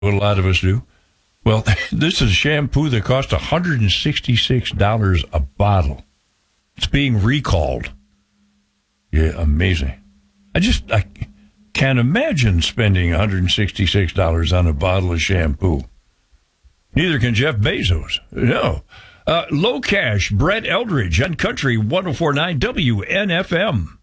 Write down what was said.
What a lot of us do. Well, this is shampoo that costs $166 a bottle. It's being recalled. Yeah, amazing. I can't imagine spending $166 on a bottle of shampoo. Neither can Jeff Bezos. No. Low Cash, Brett Eldridge on Country 104.9 WNFM.